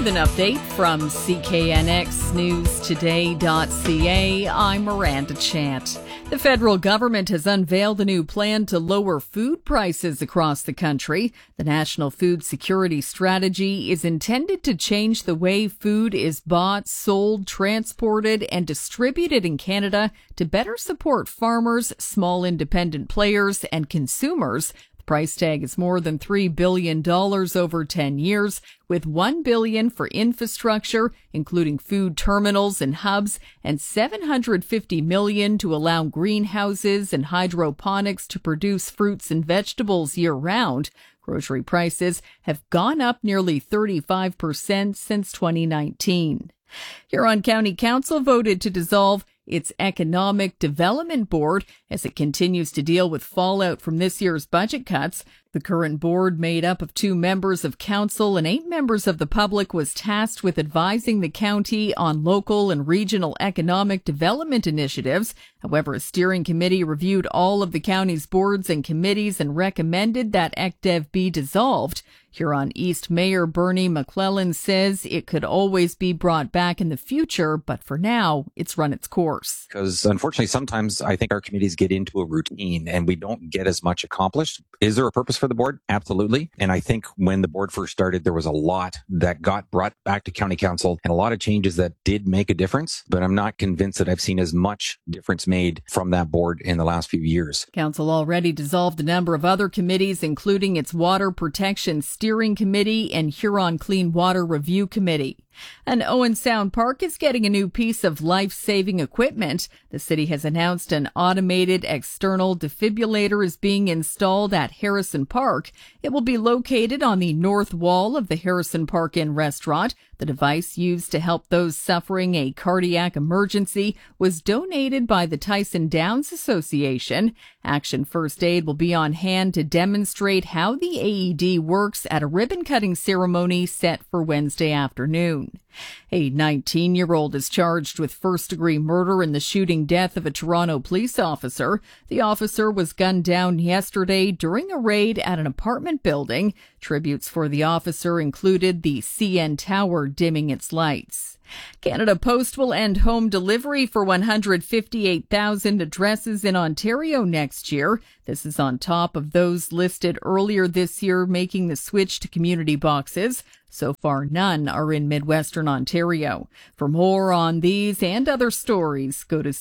With an update from CKNXNewsToday.ca, I'm Miranda Chant. The federal government has unveiled a new plan to lower food prices across the country. The National Food Security Strategy is intended to change the way food is bought, sold, transported, and distributed in Canada to better support farmers, small independent players, and consumers. Price tag is more than $3 billion over 10 years, with $1 billion for infrastructure, including food terminals and hubs, and $750 million to allow greenhouses and hydroponics to produce fruits and vegetables year-round. Grocery prices have gone up nearly 35% since 2019. Huron County Council voted to dissolve its Economic Development Board as it continues to deal with fallout from this year's budget cuts. The current board, made up of 2 members of council and 8 members of the public, was tasked with advising the county on local and regional economic development initiatives. However, a steering committee reviewed all of the county's boards and committees and recommended that ECDEV be dissolved. Huron East Mayor Bernie McClellan says it could always be brought back in the future, but for now, it's run its course. Because unfortunately, sometimes I think our committees get into a routine and we don't get as much accomplished. Is there a purpose for the board? Absolutely. And I think when the board first started, there was a lot that got brought back to county council and a lot of changes that did make a difference. But I'm not convinced that I've seen as much difference made from that board in the last few years. Council already dissolved a number of other committees, including its Water Protection Steering Committee and Huron Clean Water Review Committee. And Owen Sound Park is getting a new piece of life-saving equipment. The city has announced an automated external defibrillator is being installed at Harrison Park. It will be located on the north wall of the Harrison Park Inn restaurant. The device, used to help those suffering a cardiac emergency, was donated by the Tyson Downs Association. Action First Aid will be on hand to demonstrate how the AED works at a ribbon-cutting ceremony set for Wednesday afternoon. A 19-year-old is charged with first-degree murder in the shooting death of a Toronto police officer. The officer was gunned down yesterday during a raid at an apartment building. Tributes for the officer included the CN Tower dimming its lights. Canada Post will end home delivery for 158,000 addresses in Ontario next year. This is on top of those listed earlier this year making the switch to community boxes. So far, none are in Midwestern Ontario. For more on these and other stories, go to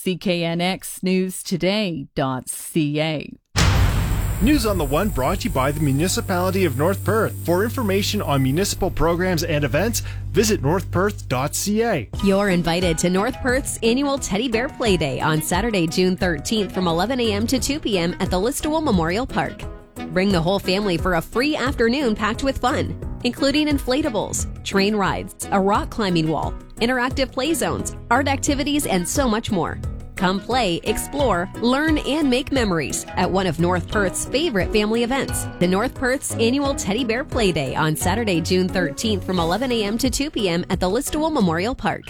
CKNXNewsToday.ca. News on the One brought to you by the Municipality of North Perth. For information on municipal programs and events, visit northperth.ca. You're invited to North Perth's annual Teddy Bear Play Day on Saturday, June 13th from 11 a.m. to 2 p.m. at the Listowel Memorial Park. Bring the whole family for a free afternoon packed with fun, including inflatables, train rides, a rock climbing wall, interactive play zones, art activities, and so much more. Come play, explore, learn, and make memories at one of North Perth's favorite family events, the North Perth's annual Teddy Bear Play Day on Saturday, June 13th from 11 a.m. to 2 p.m. at the Listowel Memorial Park.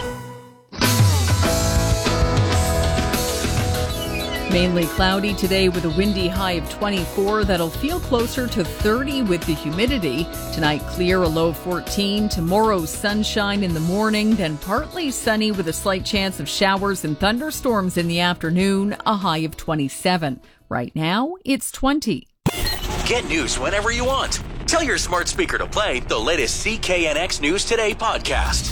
Mainly cloudy today with a windy high of 24 that'll feel closer to 30 with the humidity. Tonight clear, a low of 14. Tomorrow sunshine in the morning, then partly sunny with a slight chance of showers and thunderstorms in the afternoon, a high of 27. Right now it's 20. Get news whenever you want. Tell your smart speaker to play the latest CKNX News Today podcast.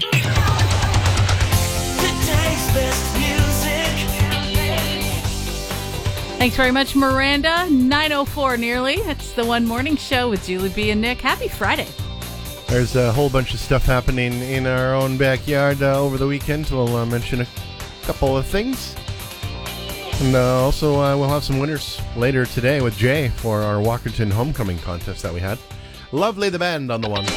Today's best music. Thanks very much, Miranda. 9:04 nearly. It's the One Morning Show with Julie B. and Nick. Happy Friday. There's a whole bunch of stuff happening in our own backyard over the weekend. We'll mention a couple of things. And also we'll have some winners later today with Jay for our Walkerton Homecoming contest that we had. Lovely the band on the one.